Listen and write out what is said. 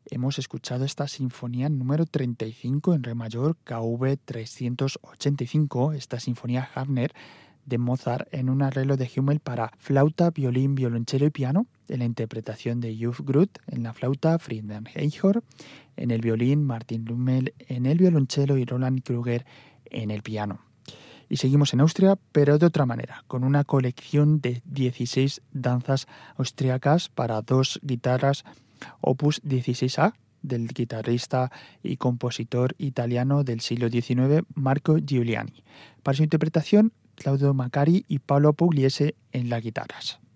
hemos escuchado esta sinfonía número 35 en re mayor KV 385, esta sinfonía Hafner de Mozart en un arreglo de Hummel para flauta, violín, violonchelo y piano, en la interpretación de Juf Gruth en la flauta, Friedrich Eichhorn en el violín, Martin Lummel en el violonchelo y Roland Kruger en el piano. Y seguimos en Austria, pero de otra manera, con una colección de 16 danzas austriacas para dos guitarras, opus 16A, del guitarrista y compositor italiano del siglo XIX, Marco Giuliani. Para su interpretación, Claudio Maccari y Paolo Pugliese en las guitarras.